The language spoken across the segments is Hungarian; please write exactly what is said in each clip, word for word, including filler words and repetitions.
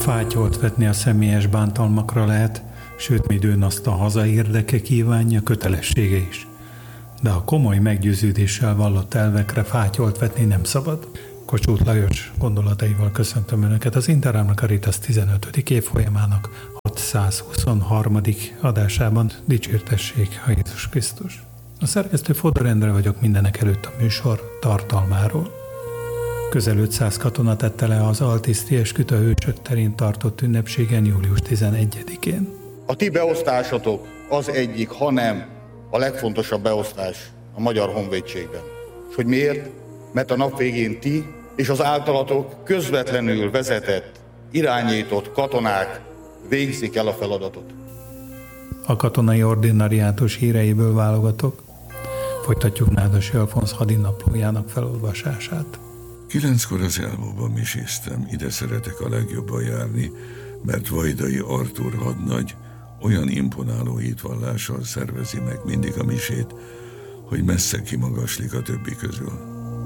Fátyolt vetni a személyes bántalmakra lehet, sőt, midőn azt a haza érdeke kívánja, kötelessége is. De a komoly meggyőződéssel vallott elvekre fátyolt vetni nem szabad. Kossuth Lajos gondolataival köszöntöm Önöket az Interámnak Caritas tizenötödik évfolyamának hatszázhuszonharmadik adásában. Dicsértessék a Jézus Krisztus! A szerkesztő Fodor Endre vagyok, mindenek előtt a műsor tartalmáról. Közel ötszáz katona tette le az altiszti esküt a Hősök terén tartott ünnepségen július tizenegyedikén. A ti beosztásotok az egyik, hanem a legfontosabb beosztás a Magyar Honvédségben. És hogy miért? Mert a nap végén ti és az általatok közvetlenül vezetett, irányított katonák végzik el a feladatot. A katonai ordinariátus híreiből válogatok. Folytatjuk Nádasi Alfonz hadinaplójának felolvasását. Kilenckor az Elmóban miséztem, ide szeretek a legjobban járni, mert Vajdai Artúr hadnagy olyan imponáló hitvallással szervezi meg mindig a misét, hogy messze kimagaslik a többi közül.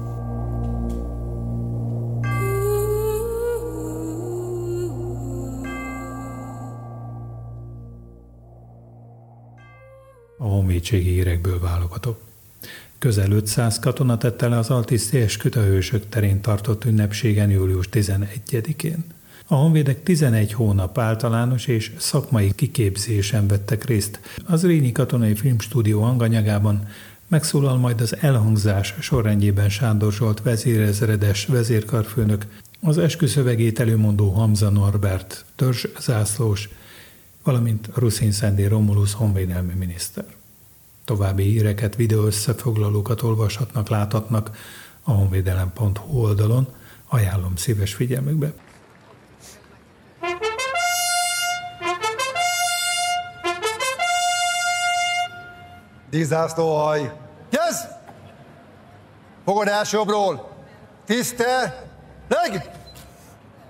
A honvédségi hírekből válogatok. Közel ötszáz katona tette le az altiszti esküt a Hősök terén tartott ünnepségen július tizenegyedikén. A honvédek tizenegy hónap általános és szakmai kiképzésen vettek részt. Az Zrínyi Katonai Filmstúdió hanganyagában megszólal majd az elhangzás sorrendjében Sándor Zsolt vezérezredes vezérkarfőnök, az esküszövegét előmondó Hamza Norbert törzszászlós, valamint Ruszin Szendi Romulus honvédelmi miniszter. További híreket, videó összefoglalókat olvashatnak, láthatnak a honvédelem pont hu oldalon. Ajánlom szíves figyelmükbe. Díszzászlóhaj! Kész! Fogod elsőbbról! Tiszte! Leg!